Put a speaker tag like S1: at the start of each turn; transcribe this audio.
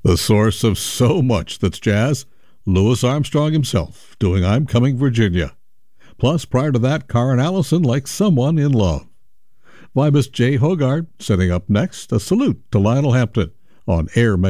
S1: The source of so much that's jazz, Louis Armstrong himself, doing I'm Coming, Virginia. Plus, prior to that, Karen Allison like Someone in Love. Vibus J. Hogarth setting up next, a salute to Lionel Hampton on Air